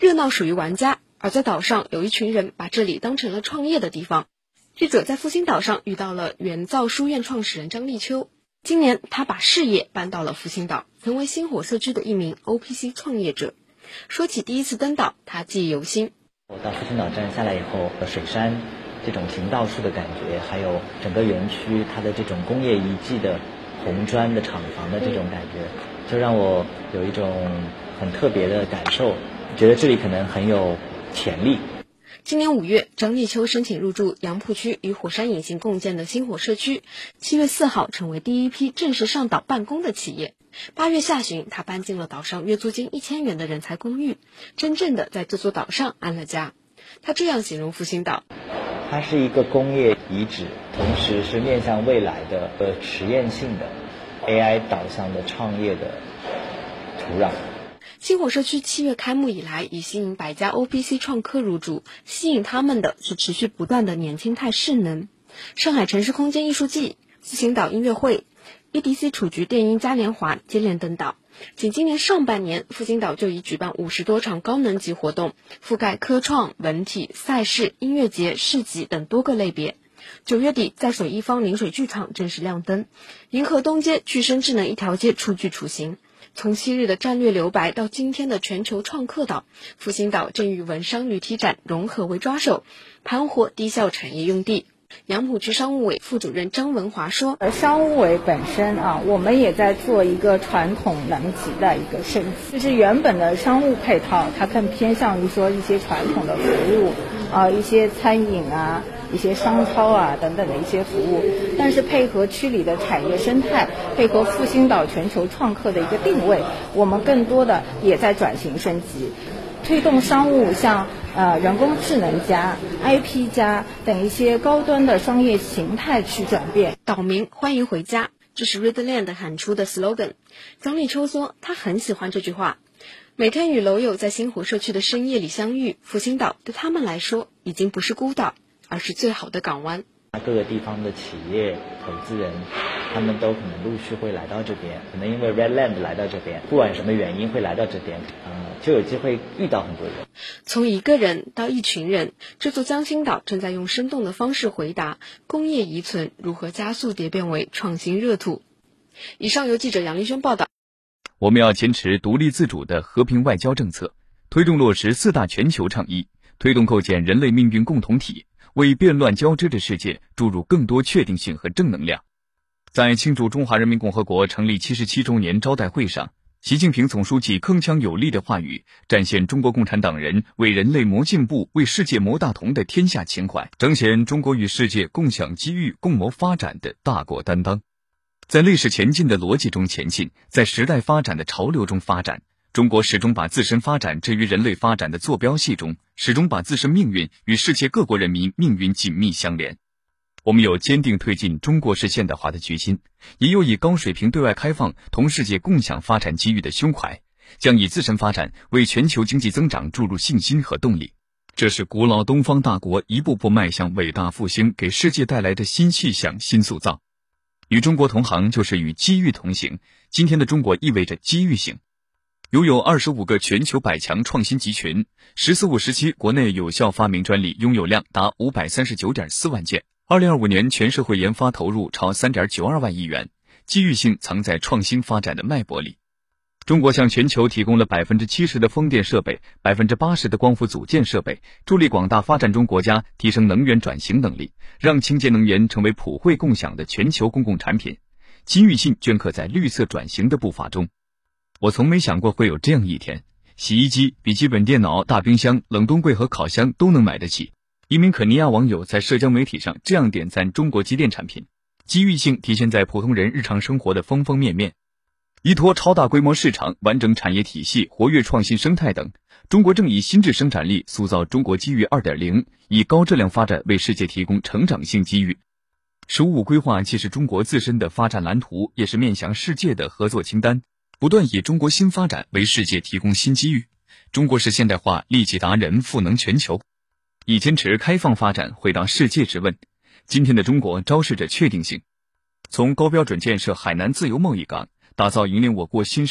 热闹属于玩家，而在岛上有一群人把这里当成了创业的地方。记者在复兴岛上遇到了原造书院创始人张立秋，今年他把事业搬到了复兴岛，成为星火社区的一名 OPC 创业者。说起第一次登岛，他记忆犹新。 我到复兴岛站下来以后，水杉这种行道树的感觉，还有整个园区它的这种工业遗迹的红砖的厂房的这种感觉，就让我有一种很特别的感受，觉得这里可能很有潜力。 今年5月，张立秋申请入驻杨浦区与火山引擎共建的星火社区，7月4号成为第一批正式上岛办公的企业。8月下旬，他搬进了岛上月租金1000元的人才公寓，真正的在这座岛上安了家。他这样形容复兴岛： 它是一个工业遗址，同时是面向未来的实验性的 AI 导向的创业的土壤。 星火社区7月开幕以来，已吸引100家 OPC 创科入驻，吸引他们的是持续不断的年轻态势能。上海城市空间艺术季、复兴岛音乐会、EDC 雏菊电音嘉年华接连登岛。仅今年上半年，复兴岛就已举办50多场高能级活动，覆盖科创、文体、赛事、音乐节、市集等多个类别。9月底，在水一方临水剧场正式亮灯，银河东街、具身智能一条街初具雏形。从昔日的战略留白到今天的全球创客岛，复兴岛正与文商旅体展融合为抓手，盘活低效产业用地。杨浦区商务委副主任张文华说： 商务委本身我们也在做一个传统能级的一个升级，就是原本的商务配套，它更偏向于说一些传统的服务一些餐饮一些商超等等的一些服务，但是配合区里的产业生态，配合复兴岛全球创客的一个定位，我们更多的也在转型升级，推动商务像人工智能加 IP 加等一些高端的商业形态去转变。 岛民欢迎回家，这是 Redland 喊出的 slogan。 张立秋说他很喜欢这句话，每天与楼友在星火社区的深夜里相遇，复兴岛对他们来说已经不是孤岛，而是最好的港湾。 各个地方的企业投资人，他们都可能陆续会来到这边，可能因为 Redland 来到这边，不管什么原因会来到这边，就有机会遇到很多人。 从一个人到一群人，这座江心岛正在用生动的方式回答工业遗存如何加速蝶变为创新热土。以上由记者杨丽轩报道。 我们要坚持独立自主的和平外交政策，推动落实4大全球倡议，推动构建人类命运共同体，为变乱交织的世界注入更多确定性和正能量。在庆祝中华人民共和国成立77周年招待会上，习近平总书记铿锵有力的话语展现中国共产党人为人类谋进步、为世界谋大同的天下情怀，彰显中国与世界共享机遇、共谋发展的大国担当。在历史前进的逻辑中前进，在时代发展的潮流中发展，中国始终把自身发展置于人类发展的坐标系中，始终把自身命运与世界各国人民命运紧密相连。我们有坚定推进中国式现代化的决心，也有以高水平对外开放同世界共享发展机遇的胸怀，将以自身发展为全球经济增长注入信心和动力。这是古老东方大国一步步迈向伟大复兴给世界带来的新气象、新塑造。与中国同行就是与机遇同行，今天的中国意味着机遇型。拥有25个全球100强创新集群，“十四五”时期国内有效发明专利拥有量达539.4万件，2025年全社会研发投入超3.92万亿元，机遇性藏在创新发展的脉搏里。中国向全球提供了70%的风电设备，80%的光伏组件设备，助力广大发展中国家提升能源转型能力，让清洁能源成为普惠共享的全球公共产品。机遇性镌刻在绿色转型的步伐中。我从没想过会有这样一天，洗衣机、笔记本电脑、大冰箱、冷冻柜和烤箱都能买得起。一名肯尼亚网友在社交媒体上这样点赞中国机电产品：机遇性体现在普通人日常生活的方方面面。依托超大规模市场、完整产业体系、活跃创新生态等，中国正以新质生产力塑造中国机遇 2.0， 以高质量发展为世界提供成长性机遇。“15五”规划既是中国自身的发展蓝图，也是面向世界的合作清单，不断以中国新发展为世界提供新机遇。中国式现代化利己达人，赋能全球，以坚持开放发展回答世界之问。今天的中国昭示着确定性，从高标准建设海南自由贸易港，打造引领我国新